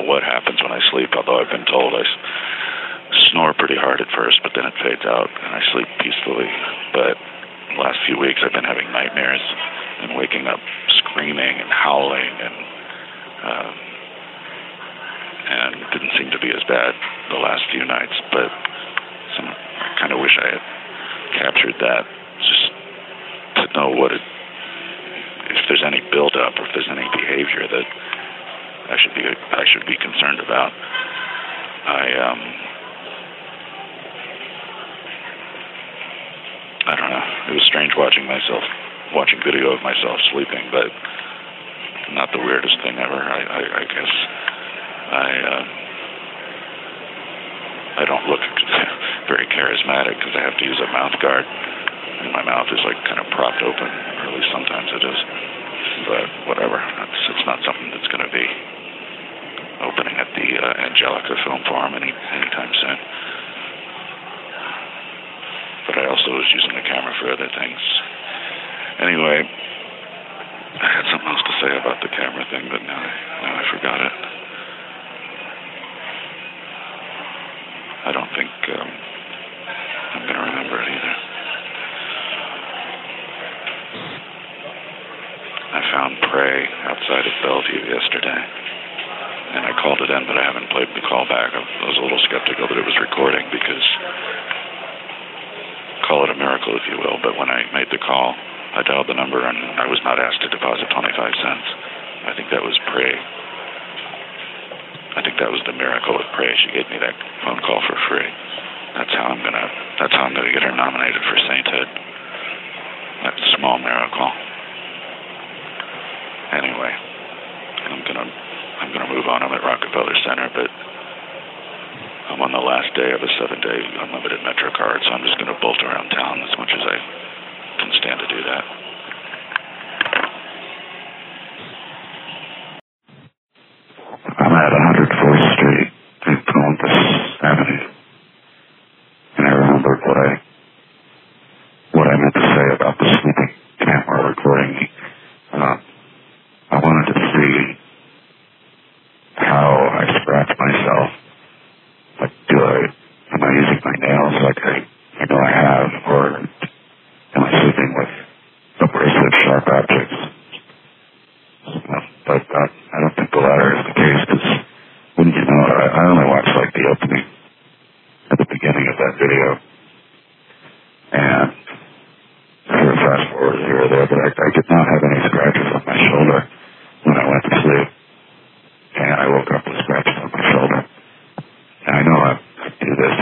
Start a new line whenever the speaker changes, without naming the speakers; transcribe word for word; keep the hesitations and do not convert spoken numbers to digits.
what happens when I sleep, although I've been told I snore pretty hard at first, but then it fades out and I sleep peacefully. But the last few weeks I've been having nightmares and waking up screaming and howling, and um, and it didn't seem to be as bad the last few nights, but some, I kind of wish I had captured that, just to know what it, if there's any buildup or if there's any behavior that I should be I should be concerned about. I um I don't know. It was strange watching myself, watching video of myself sleeping, but not the weirdest thing ever. I, I, I guess I uh, I don't look very charismatic because I have to use a mouth guard, and my mouth is like kind of propped open, or at least sometimes it is. But whatever, it's, it's not something that's going to be opening at the uh, Angelica Film Forum any anytime soon. But I also was using the camera for other things. Anyway, I had something else to say about the camera thing, but now I, now I forgot it. I don't think um, I'm going to remember it either. I found Prey outside of Bellevue yesterday, and I called it in, but I haven't played the call back. I was a little skeptical that it was recording because, call it a miracle if you will, but when I made the call, I dialed the number and I was not asked to deposit twenty-five cents. I think that was Prey. I think that was the miracle with Prey. She gave me that phone call for free. That's how I'm gonna. That's how I'm gonna get her nominated for sainthood. That's a small miracle. Anyway, I'm gonna. I'm gonna move on. I'm at Rockefeller Center, but I'm on the last day of a seven-day unlimited Metro card, so I'm just gonna bolt around town as much as I can stand to do that.
I'm at one hundred fourth Street in Columbus Avenue, and I remembered what I what I meant to say about the sleeping camera recording me. Uh, I wanted to see how I scratch myself. Like, do I am I using my nails like I, I know I have, or am I sleeping with abrasive, sharp objects? Uh, but uh, I don't think the latter is the case, because wouldn't you know, I, I only watched like the opening at the beginning of that video, and sort of fast forward here or there, but I, I did not have any scratches on my shoulder when I went to sleep, and I woke up with scratches on my shoulder. And I know I, I do this